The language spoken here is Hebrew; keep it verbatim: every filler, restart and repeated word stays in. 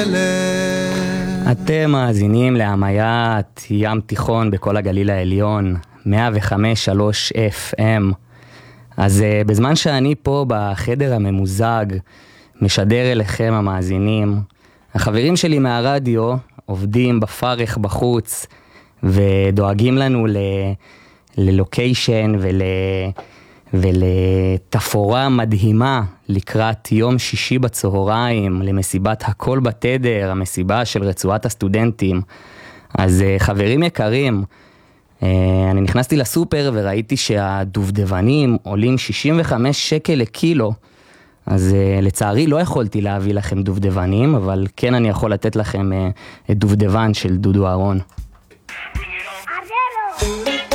אתם מאזינים להמיית ים תיכון בכל הגליל העליון, מאה וחמש נקודה שלוש אף אם. אז uh, בזמן שאני פה בחדר הממוזג, משדר אליכם המאזינים, החברים שלי מהרדיו עובדים בפרך בחוץ, ודואגים לנו ל... ללוקיישן ול... ולתפורה מדהימה לקראת יום שישי בצהריים, למסיבת הכל בתדר, המסיבה של רצועת הסטודנטים. אז חברים יקרים, אני נכנסתי לסופר וראיתי שהדובדבנים עולים שישים וחמישה שקל לקילו, אז לצערי לא יכולתי להביא לכם דובדבנים, אבל כן אני יכול לתת לכם את דובדבן של דודו אהרון.